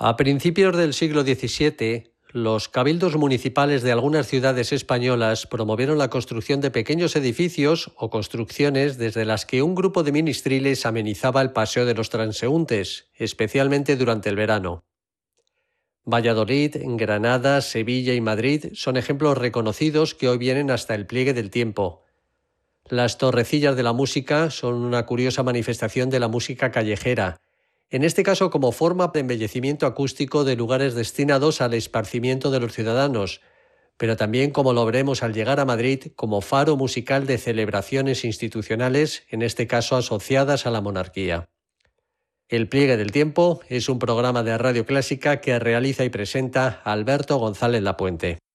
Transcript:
A principios del siglo XVII, los cabildos municipales de algunas ciudades españolas promovieron la construcción de pequeños edificios o construcciones desde las que un grupo de ministriles amenizaba el paseo de los transeúntes, especialmente durante el verano. Valladolid, Granada, Sevilla y Madrid son ejemplos reconocidos que hoy vienen hasta el pliegue del tiempo. Las torrecillas de la música son una curiosa manifestación de la música callejera, en este caso como forma de embellecimiento acústico de lugares destinados al esparcimiento de los ciudadanos, pero también, como lo veremos al llegar a Madrid, como faro musical de celebraciones institucionales, en este caso asociadas a la monarquía. El pliegue del tiempo es un programa de Radio Clásica que realiza y presenta Alberto González Lapuente.